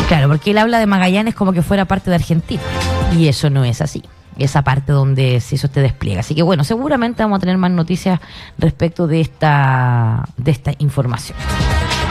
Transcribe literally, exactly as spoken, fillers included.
Claro, porque él habla de Magallanes como que fuera parte de Argentina. Y eso no es así. Esa parte donde si eso te despliega. Así que bueno, seguramente vamos a tener más noticias respecto de esta, de esta información.